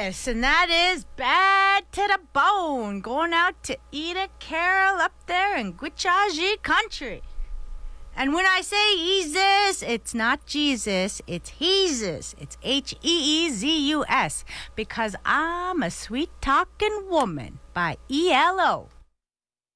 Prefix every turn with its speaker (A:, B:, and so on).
A: Yes, and that is Bad to the Bone, going out to Ida Carroll up there in Gwich'aji country. And when I say Jesus, it's not Jesus, it's Heezus. It's Heezus, because I'm a sweet-talking woman by ELO.